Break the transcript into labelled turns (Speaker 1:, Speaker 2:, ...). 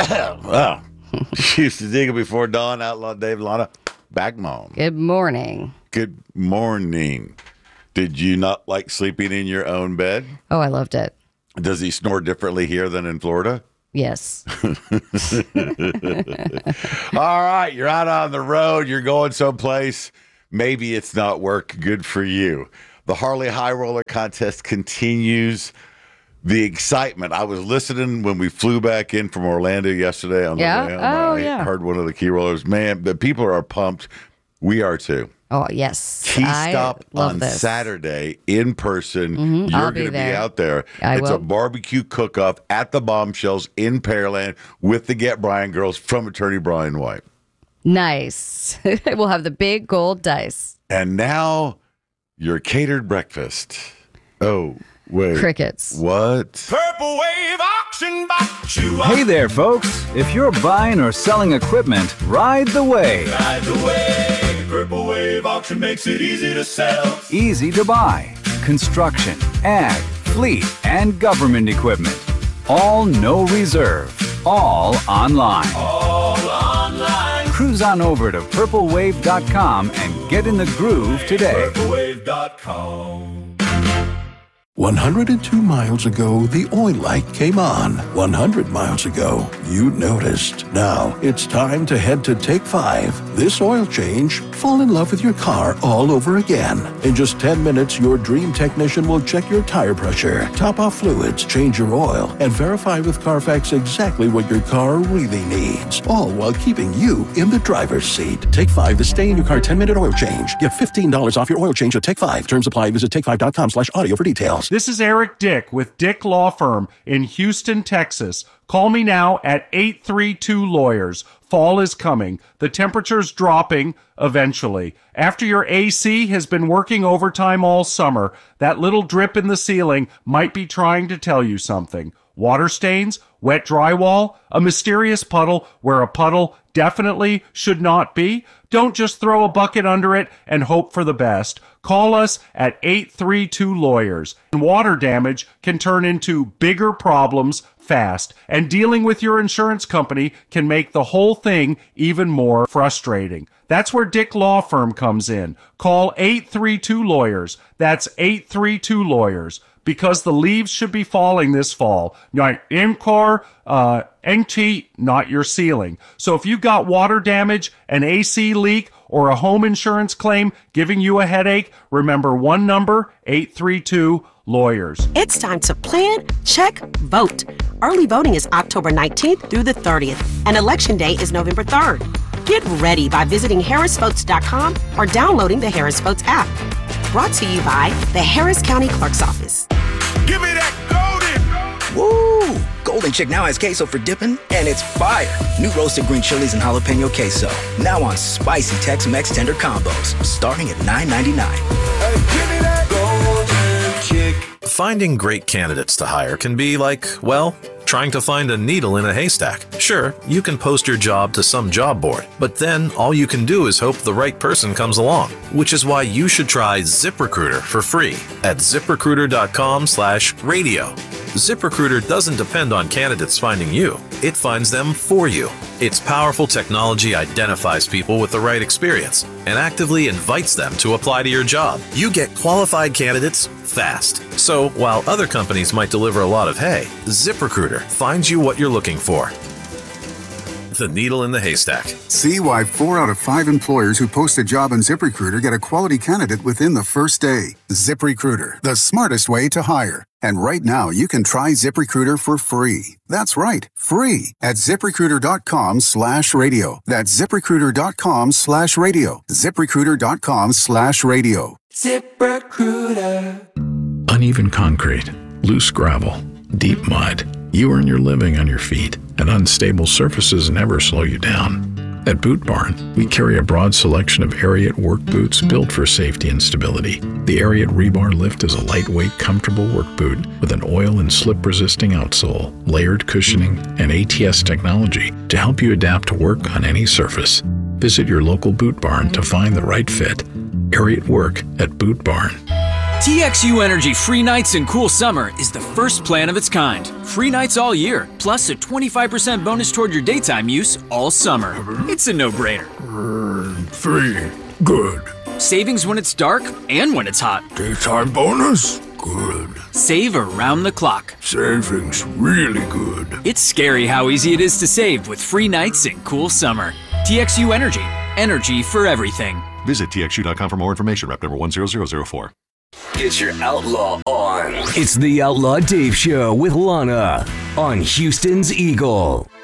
Speaker 1: Well, used to dig it before dawn. Outlaw Dave, Lana, back home.
Speaker 2: Good morning.
Speaker 1: Good morning. Did you not like sleeping in your own bed?
Speaker 2: Oh, I loved it.
Speaker 1: Does he snore differently here than in Florida?
Speaker 2: Yes.
Speaker 1: All right, you're out on the road. You're going someplace. Maybe it's not work. Good for you. The Harley High Roller Contest continues. The excitement. I was listening when we flew back in from Orlando yesterday on the way home. I heard one of the key rollers. Man, the people are pumped. We are too.
Speaker 2: Oh, yes.
Speaker 1: Key stop on Saturday in person.
Speaker 2: Mm-hmm.
Speaker 1: You're going to be out there. It's a barbecue cook-off at the Bombshells in Pearland with the Get Brian girls from Attorney Brian White.
Speaker 2: Nice. We'll have the big gold dice.
Speaker 1: And now your catered breakfast. Oh, wait.
Speaker 2: Crickets.
Speaker 1: What?
Speaker 3: Purple Wave Auction Box.
Speaker 4: Hey there, folks. If you're buying or selling equipment, ride the wave.
Speaker 3: Ride the wave. Purple Wave Auction makes it easy to sell.
Speaker 4: Easy to buy. Construction, ag, fleet, and government equipment. All no reserve. All online.
Speaker 3: All online.
Speaker 4: Cruise on over to purplewave.com and get in the groove today.
Speaker 3: Purplewave.com.
Speaker 5: 102 miles ago, the oil light came on. 100 miles ago, you noticed. Now, it's time to head to Take 5. This oil change, fall in love with your car all over again. In just 10 minutes, your dream technician will check your tire pressure, top off fluids, change your oil, and verify with Carfax exactly what your car really needs. All while keeping you in the driver's seat. Take 5, the stay-in-your-car 10-minute oil change. Get $15 off your oil change at Take 5. Terms apply. Visit take5.com/audio for details.
Speaker 6: This is Eric Dick with Dick Law Firm in Houston, Texas. Call me now at 832-LAWYERS. Fall is coming. The temperature's dropping eventually. After your AC has been working overtime all summer, that little drip in the ceiling might be trying to tell you something. Water stains, wet drywall, a mysterious puddle where a puddle definitely should not be. Don't just throw a bucket under it and hope for the best. Call us at 832-LAWYERS. Water damage can turn into bigger problems fast, and dealing with your insurance company can make the whole thing even more frustrating. That's where Dick Law Firm comes in. Call 832-LAWYERS. That's 832-LAWYERS. Because the leaves should be falling this fall. In-car, not your ceiling. So if you've got water damage, an AC leak, or a home insurance claim giving you a headache, remember one number, 832-LAWYERS.
Speaker 7: It's time to plan, check, vote. Early voting is October 19th through the 30th, and Election Day is November 3rd. Get ready by visiting harrisvotes.com or downloading the Harris Votes app. Brought to you by the Harris County Clerk's Office.
Speaker 3: Give me that golden.
Speaker 8: Woo! Golden Chick now has queso for dipping, and it's fire. New roasted green chilies and jalapeno queso. Now on spicy Tex-Mex tender combos, starting at $9.99.
Speaker 3: Hey, give me that golden chick.
Speaker 9: Finding great candidates to hire can be like, well, trying to find a needle in a haystack. Sure, you can post your job to some job board, but then all you can do is hope the right person comes along, which is why you should try ZipRecruiter for free at ZipRecruiter.com/radio. ZipRecruiter doesn't depend on candidates finding you. It finds them for you. Its powerful technology identifies people with the right experience and actively invites them to apply to your job. You get qualified candidates fast. So while other companies might deliver a lot of hay, ZipRecruiter finds you what you're looking for. The needle in the haystack.
Speaker 10: See why 4 out of 5 employers who post a job on ZipRecruiter get a quality candidate within the first day. ZipRecruiter, the smartest way to hire. And right now, you can try ZipRecruiter for free. That's right, free at ZipRecruiter.com/radio. That's ZipRecruiter.com/radio. ZipRecruiter.com/radio.
Speaker 3: ZipRecruiter.
Speaker 11: Uneven concrete, loose gravel, deep mud. You earn your living on your feet, and unstable surfaces never slow you down. At Boot Barn, we carry a broad selection of Ariat work boots built for safety and stability. The Ariat Rebar Lift is a lightweight, comfortable work boot with an oil and slip-resisting outsole, layered cushioning, and ATS technology to help you adapt to work on any surface. Visit your local Boot Barn to find the right fit. Ariat Work at Boot Barn.
Speaker 12: TXU Energy Free Nights and Cool Summer is the first plan of its kind. Free nights all year, plus a 25% bonus toward your daytime use all summer. It's a no-brainer.
Speaker 13: Free. Good.
Speaker 12: Savings when it's dark and when it's hot.
Speaker 13: Daytime bonus? Good.
Speaker 12: Save around the clock.
Speaker 13: Savings really good.
Speaker 12: It's scary how easy it is to save with free nights and cool summer. TXU Energy. Energy for everything.
Speaker 14: Visit TXU.com for more information. Rep number 10004.
Speaker 15: Get your outlaw on. It's the Outlaw Dave Show with Lana on Houston's Eagle.